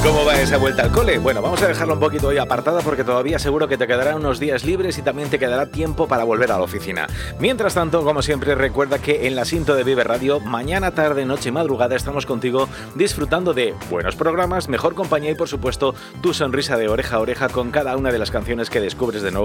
¿Cómo va esa vuelta al cole? Bueno, vamos a dejarlo un poquito hoy apartada porque todavía seguro que te quedarán unos días libres y también te quedará tiempo para volver a la oficina. Mientras tanto, como siempre, recuerda que en la Sinto de Vive Radio, mañana, tarde, noche y madrugada estamos contigo disfrutando de buenos programas, mejor compañía y, por supuesto, tu sonrisa de oreja a oreja con cada una de las canciones que descubres de nuevo